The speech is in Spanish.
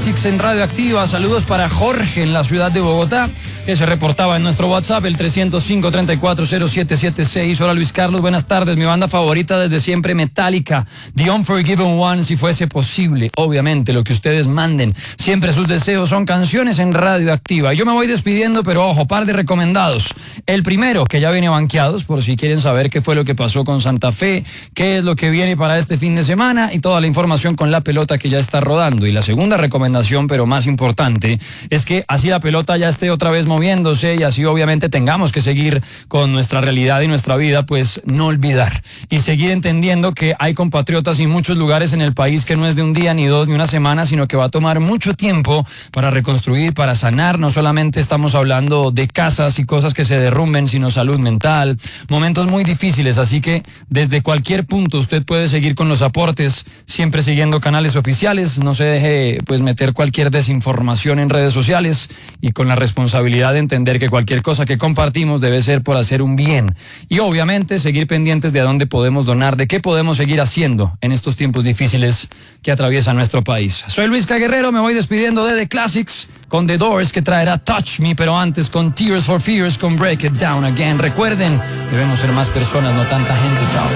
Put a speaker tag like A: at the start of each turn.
A: Classics en Radio Activa. Saludos para Jorge en la ciudad de Bogotá, que se reportaba en nuestro WhatsApp, el 305-340776. Hola Luis Carlos, buenas tardes. Mi banda favorita desde siempre, Metallica, The Unforgiven One, si fuese posible. Obviamente, lo que ustedes manden. Siempre sus deseos son canciones en Radio Activa. Yo me voy despidiendo, pero ojo, par de recomendados. El primero, que ya viene banqueados, por si quieren saber qué fue lo que pasó con Santa Fe, qué es lo que viene para este fin de semana y toda la información con la pelota que ya está rodando. Y la segunda recomendación, pero más importante, es que así la pelota ya esté otra vez moviéndose y así obviamente tengamos que seguir con nuestra realidad y nuestra vida, pues no olvidar y seguir entendiendo que hay compatriotas y muchos lugares en el país que no es de un día, ni dos, ni una semana, sino que va a tomar mucho tiempo para reconstruir, para sanar. No solamente estamos hablando de casas y cosas que se derrumben, sino salud mental, momentos muy difíciles, así que desde cualquier punto usted puede seguir con los aportes, siempre siguiendo canales oficiales, no se deje pues meter cualquier desinformación en redes sociales y con la responsabilidad de entender que cualquier cosa que compartimos debe ser por hacer un bien y obviamente seguir pendientes de a dónde podemos donar, de qué podemos seguir haciendo en estos tiempos difíciles que atraviesa nuestro país. Soy Luis K. Guerrero, me voy despidiendo de The Classics con The Doors, que traerá Touch Me, pero antes con Tears for Fears con Break It Down Again. Recuerden, debemos ser más personas, no tanta gente. Chao.